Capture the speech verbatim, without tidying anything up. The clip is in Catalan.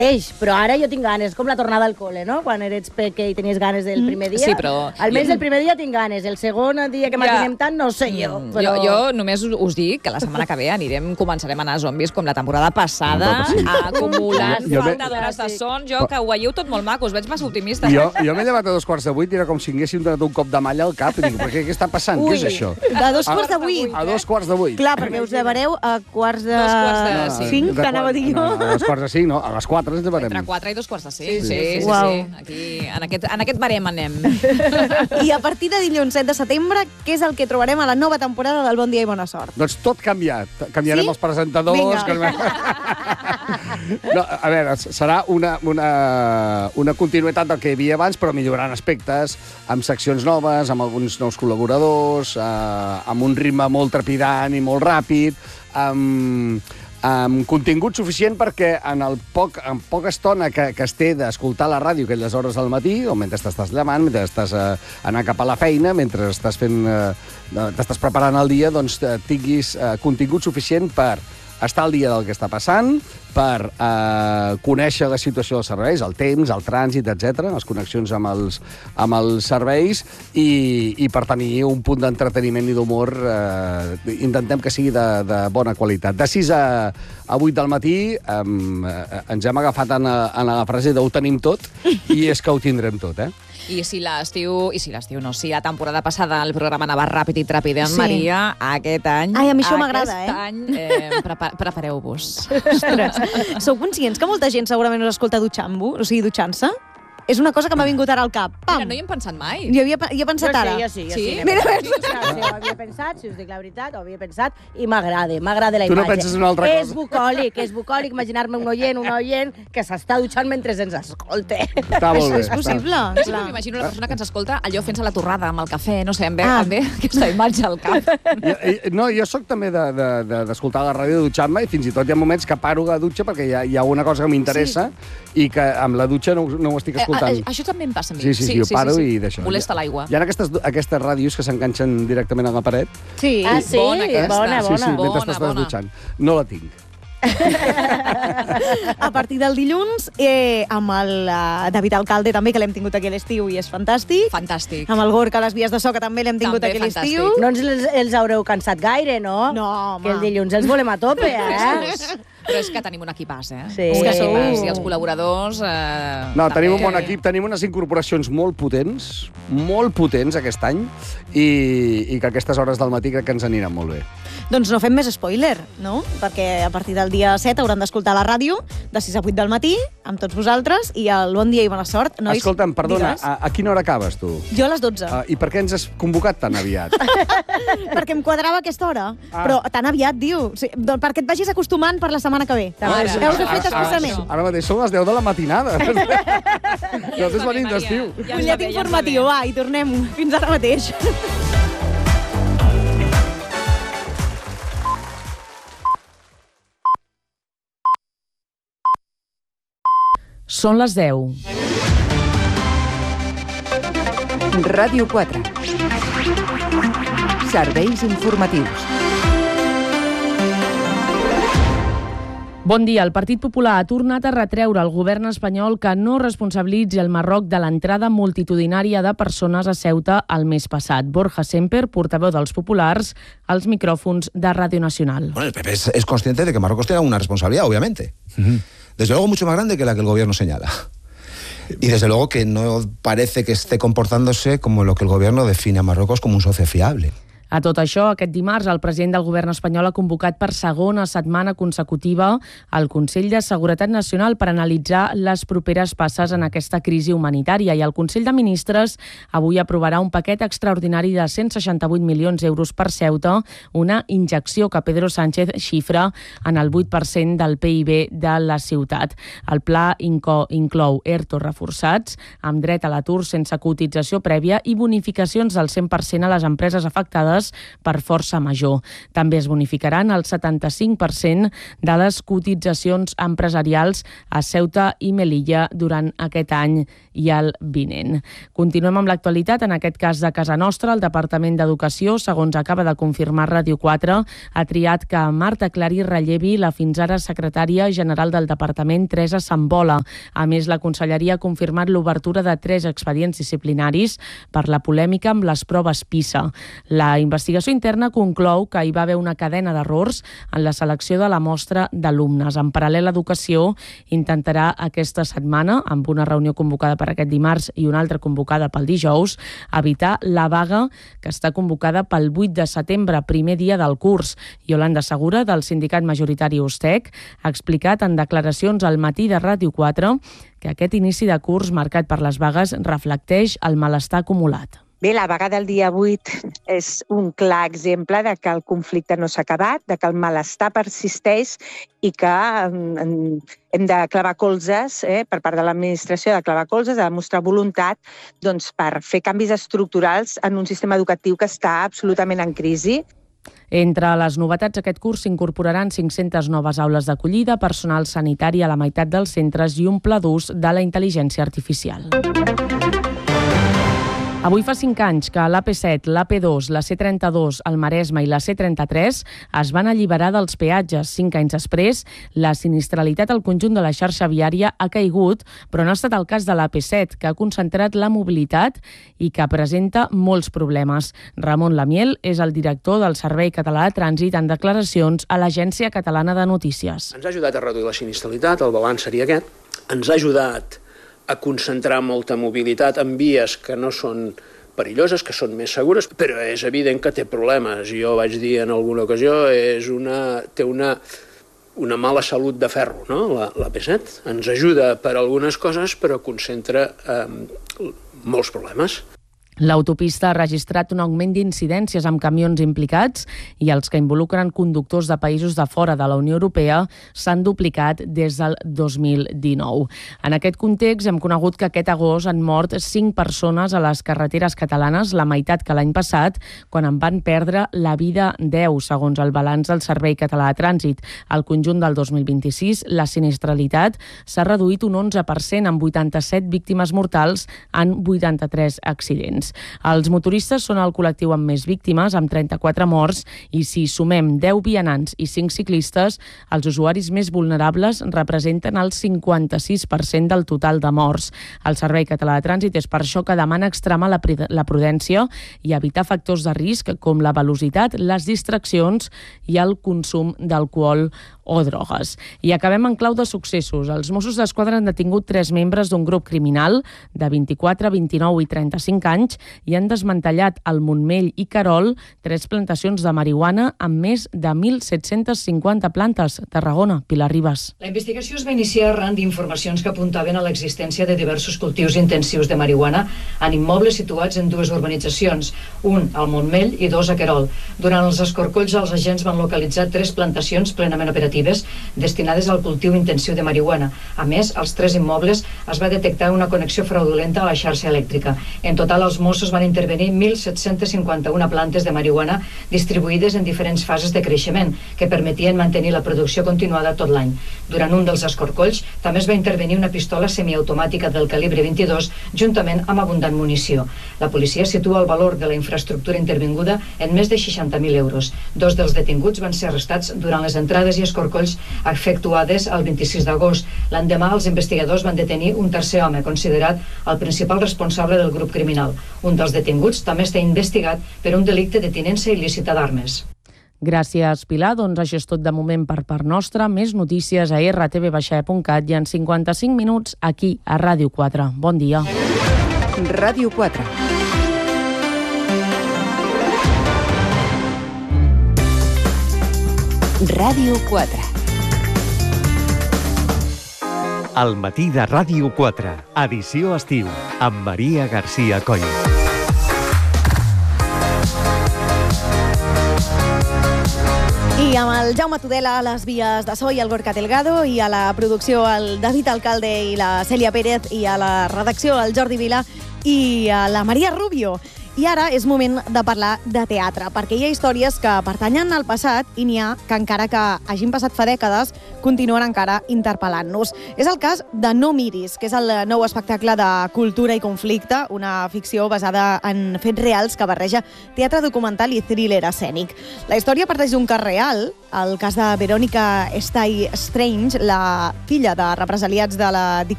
però ara jo tinc ganes, com la tornada al col·le, no? Quan eres peque i tenies ganes del primer dia. Sí, però... Almenys el primer dia tinc ganes, el segon dia que matinem tant, no sé jo. Però... Jo, jo només us dic que la setmana que ve anirem, començarem a anar a zombis com la temporada passada, acumulant falta d'hores de son. Jo, que ho veieu tot molt maco, us veig massa optimista. Jo, jo m'he llevat a dos quarts de vuit i era com si haguéssim donat un cop de malla al cap. I dic, què, què està passant? Ui, què és això? De dos quarts de vuit. A dos quarts de vuit. Clar, perquè us llevareu a quarts de... Dos quarts de cinc. Cinc, que anava a dir jo. No, no, a dos quarts de cinc, no, a les quatre ens llevarem. Entre quatre i dos quarts de cinc. Sí, sí, sí, sí. Uau. sí. Aquí, en, aquest, en aquest barem anem. I a partir de dilluns set de setembre, què és el que trobarem a la nova temporada del Bon Dia i Bona Sort? Doncs tot canviat. Canviarem Sí? els presentadors. Vinga. No, a veure, serà una, una, una continuïtat del que hi havia abans, però millorant aspectes, amb seccions noves, amb alguns nous col·laboradors, eh, amb un ritme molt trepidant i molt ràpid, amb, amb contingut suficient perquè en, el poc, en poca estona que, que es té d'escoltar la ràdio aquelles hores del matí, o mentre t'estàs llevant, mentre estàs eh, anant cap a la feina, mentre estàs fent, eh, t'estàs preparant el dia, doncs eh, tinguis eh, contingut suficient per estar al dia del que està passant, per eh, conèixer la situació dels serveis, el temps, el trànsit, etcètera, les connexions amb els, amb els serveis i, i per tenir un punt d'entreteniment i d'humor, eh, intentem que sigui de, de bona qualitat. De sis a, a vuit del matí eh, ens hem agafat en, en la frase de ho tenim tot i és que ho tindrem tot, eh? I si l'estiu, i si l'estiu no, si la temporada passada el programa anava ràpid i trepidant, Sí. Maria, aquest any... Ai, a mi això m'agrada, eh? Aquest any, eh, prepa prepareu-vos. Ostres, sou conscients que molta gent segurament us escolta dutxant-vos, o sigui, dutxant-se? És una cosa que m'ha vingut ara al cap. Pam! Mira, no hi hem pensat mai. Jo havia, jo he pensat ara. Jo sí, jo Sí? sí. jo Mira, sí. Sí, sí, ho havia pensat, si us dic la veritat, ho havia pensat i m'agrada, m'agrada la Tu no imatge. penses en una altra És cosa. bucòlic, és bucòlic imaginar-me un oient, un oient que s'està dutxant mentre ens escolte. Està molt bé. És possible, Jo sempre clar. m'imagino una persona que ens escolta allò fent-se la torrada amb el cafè, no sé, em ve, Ah. em ve aquesta imatge al cap. Jo, eh, no, jo sóc també d'escoltar de, de, de la ràdio dutxant-me i fins i tot hi ha moments que paro la dutxa perquè hi ha, hi ha una cosa que m'interessa sí. i que amb la dutxa no, no ho estic escoltant. Eh, a, això també em passa a mi. Sí, sí, sí, jo paro i d'això. Molesta l'aigua. Hi ha aquestes, aquestes ràdios que s'enganxen directament a la paret. Sí. Ah, sí? Bona aquesta. Bona, Sí, bona. sí, mentre Bona, t'estàs bona. dutxant. No la tinc. A partir del dilluns, eh, amb el uh, David Alcalde també, que l'hem tingut aquí a l'estiu i és fantàstic. Fantàstic. Amb el Gorka a les vies de so, que també l'hem tingut També aquí a l'estiu. fantàstic. No ens els, els haureu cansat gaire, no? No, home. Que el dilluns els volem a tope, eh? Però és que tenim un equipàs, eh? Sí. Un Segur. equipàs, i els col·laboradors... Eh, No, també. tenim un bon equip, tenim unes incorporacions molt potents, molt potents aquest any, i, i que a aquestes hores del matí crec que ens aniran molt bé. Doncs no fem més spoiler, no? Perquè a partir del dia set hauran d'escoltar la ràdio de sis a vuit del matí, amb tots vosaltres, i el Bon Dia i Bona Sort. Nois, Escolta'm, perdona, digues. a, a quina hora acabes, tu? Jo a les dotze. Uh, I per què ens has convocat tan aviat? Perquè em quadrava aquesta hora. Ah. Però tan aviat, diu. Sí, doncs perquè et vagis acostumant per la setmana que ve. Ara, Heu de fer ara, expressament. ara, Ara mateix són les deu de la matinada. Nosaltres venim d'estiu. Ja ens va Butllet bé, ja ens va informatiu, bé. va, i tornem fins ara mateix. Són les deu. Ràdio quatre. Serveis informatius. Bon dia. El Partit Popular ha tornat a retreure al govern espanyol que no responsabilitzi el Marroc de l'entrada multitudinària de persones a Ceuta el mes passat. Borja Semper, portaveu dels populars, als micròfons de Ràdio Nacional. Bueno, el P P es, es consciente de que Marruecos tiene una responsabilidad, obviamente. Uh-huh. Desde luego mucho más grande que la que el gobierno señala. Y desde luego que no parece que esté comportándose como lo que el gobierno define a Marruecos como un socio fiable. A tot això, aquest dimarts, el president del govern espanyol ha convocat per segona setmana consecutiva el Consell de Seguretat Nacional per analitzar les properes passes en aquesta crisi humanitària, i el Consell de Ministres avui aprovarà un paquet extraordinari de cent seixanta-vuit milions d'euros per Ceuta, una injecció que Pedro Sánchez xifra en el vuit per cent del P I B de la ciutat. El pla inco, inclou ERTO reforçats, amb dret a l'atur sense cotització prèvia i bonificacions del cent per cent a les empreses afectades vagues per força major. També es bonificaran el setanta-cinc per cent de les cotitzacions empresarials a Ceuta i Melilla durant aquest any i el vinent. Continuem amb l'actualitat, en aquest cas de casa nostra. El Departament d'Educació, segons acaba de confirmar Ràdio quatre, ha triat que Marta Clarí rellevi la fins ara secretària general del Departament, Teresa Sambola. A més, la Conselleria ha confirmat l'obertura de tres expedients disciplinaris per la polèmica amb les proves PISA. La investigació interna conclou que hi va haver una cadena d'errors en la selecció de la mostra d'alumnes. En paral·lel, l'Educació intentarà aquesta setmana, amb una reunió convocada per aquest dimarts i una altra convocada pel dijous, evitar la vaga que està convocada pel vuit de setembre, primer dia del curs. Iolanda Segura, del sindicat majoritari USTEC, ha explicat en declaracions al matí de Ràdio quatre que aquest inici de curs marcat per les vagues reflecteix el malestar acumulat. Bé, la vaga del dia vuit és un clar exemple de que el conflicte no s'ha acabat, de que el malestar persisteix i que hem de clavar colzes, eh, per part de l'administració, de clavar colzes, de demostrar voluntat doncs, per fer canvis estructurals en un sistema educatiu que està absolutament en crisi. Entre les novetats aquest curs s'incorporaran cinc-centes noves aules d'acollida, personal sanitari a la meitat dels centres i un pla d'ús de la intel·ligència artificial. Avui fa cinc anys que l'A P set, l'A P dos, la C trenta-dos, el Maresme i la C trenta-tres es van alliberar dels peatges. Cinc anys després, la sinistralitat al conjunt de la xarxa viària ha caigut, però no ha estat el cas de l'A P set, que ha concentrat la mobilitat i que presenta molts problemes. Ramon Lamiel és el director del Servei Català de Trànsit en declaracions a l'Agència Catalana de Notícies. Ens ha ajudat a reduir la sinistralitat, el balanç seria aquest. Ens ha ajudat a concentrar molta mobilitat en vies que no són perilloses, que són més segures, però és evident que té problemes. Jo vaig dir en alguna ocasió, és una, té una, una mala salut de ferro, no? La, l'A P set ens ajuda per algunes coses, però concentra eh, molts problemes. L'autopista ha registrat un augment d'incidències amb camions implicats i els que involucren conductors de països de fora de la Unió Europea s'han duplicat des del dos mil dinou. En aquest context hem conegut que aquest agost han mort cinc persones a les carreteres catalanes, la meitat que l'any passat, quan en van perdre la vida deu, segons el balanç del Servei Català de Trànsit. Al conjunt del dos mil vint-i-sis, la sinistralitat s'ha reduït un onze per cent amb vuitanta-set víctimes mortals en vuitanta-tres accidents. Els motoristes són el col·lectiu amb més víctimes, amb trenta-quatre morts, i si sumem deu vianants i cinc ciclistes, els usuaris més vulnerables representen el cinquanta-sis per cent del total de morts. El Servei Català de Trànsit és per això que demana extremar la prudència i evitar factors de risc com la velocitat, les distraccions i el consum d'alcohol o drogues. I acabem en clau de successos. Els Mossos d'Esquadra han detingut tres membres d'un grup criminal de vint-i-quatre, vint-i-nou i trenta-cinc anys i han desmantellat al Montmell i Querol tres plantacions de marihuana amb més de mil set-cents cinquanta plantes. Tarragona, Pilar Ribas. La investigació es va iniciar arran d'informacions que apuntaven a l'existència de diversos cultius intensius de marihuana en immobles situats en dues urbanitzacions, un al Montmell i dos a Querol. Durant els escorcolls, els agents van localitzar tres plantacions plenament operatives destinades al cultiu intensiu de marihuana. A més, als tres immobles es va detectar una connexió fraudulenta a la xarxa elèctrica. En total, els Mossos van intervenir mil set-cents cinquanta-una plantes de marihuana distribuïdes en diferents fases de creixement, que permetien mantenir la producció continuada tot l'any. Durant un dels escorcolls, també es va intervenir una pistola semiautomàtica del calibre vint-i-dos, juntament amb abundant munició. La policia situa el valor de la infraestructura intervinguda en més de seixanta mil euros. Dos dels detinguts van ser arrestats durant les entrades i escorcolls efectuades el vint-i-sis d'agost. L'endemà, els investigadors van detenir un tercer home, considerat el principal responsable del grup criminal. Un dels detinguts també està investigat per un delicte de tinença il·lícita d'armes. Gràcies, Pilar. Doncs això és tot de moment per part nostra. Més notícies a erre te ve baixa e punt cat i en cinquanta-cinc minuts aquí a Ràdio quatre. Bon dia. Ràdio quatre. Ràdio quatre. El matí de Ràdio quatre, edició estiu, amb Maria García Coll. I amb el Jaume Tudela a les vies de so i el Gorka Delgado, i a la producció el David Alcalde i la Cèlia Pérez, i a la redacció el Jordi Vila i a la Maria Rubio. I ara és moment de parlar de teatre, perquè hi ha històries que pertanyen al passat i n'hi ha que, encara que hagin passat fa dècades, continuen encara interpel·lant-nos. És el cas de No miris, que és el nou espectacle de cultura i conflicte, una ficció basada en fets reals que barreja teatre documental i thriller escènic. La història parteix d'un cas real, el cas de Verónica Stay Strange, la filla de represaliats de la dictadura